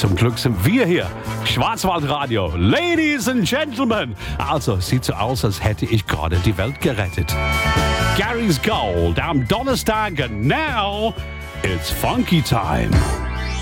Zum Glück sind wir hier. Schwarzwaldradio. Ladies and Gentlemen. Also, sieht so aus, als hätte ich gerade die Welt gerettet. Gary's Gold am Donnerstag. And now, it's funky time.